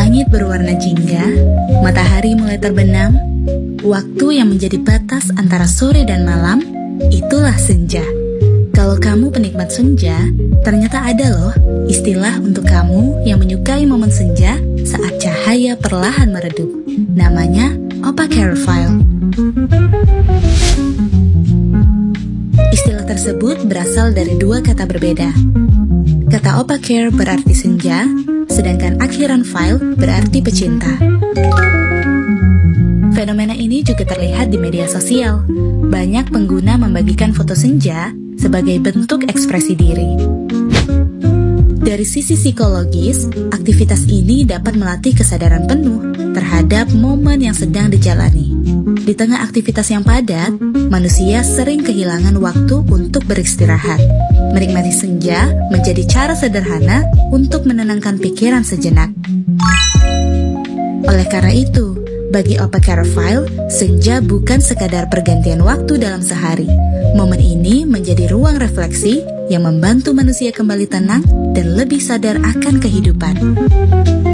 Langit berwarna jingga, matahari mulai terbenam, waktu yang menjadi batas antara sore dan malam, itulah senja. Kalau kamu penikmat senja, ternyata ada loh istilah untuk kamu yang menyukai momen senja saat cahaya perlahan meredup. Namanya opacarophile. Istilah tersebut berasal dari dua kata berbeda. Kata opacare berarti senja, sedangkan achyranphile berarti pecinta. Fenomena ini juga terlihat di media sosial. Banyak pengguna membagikan foto senja sebagai bentuk ekspresi diri. Dari sisi psikologis, aktivitas ini dapat melatih kesadaran penuh terhadap momen yang sedang dijalani. Di tengah aktivitas yang padat, manusia sering kehilangan waktu untuk beristirahat. Menikmati senja menjadi cara sederhana untuk menenangkan pikiran sejenak. Oleh karena itu, bagi opacarophile, senja bukan sekadar pergantian waktu dalam sehari. Momen ini menjadi ruang refleksi yang membantu manusia kembali tenang dan lebih sadar akan kehidupan.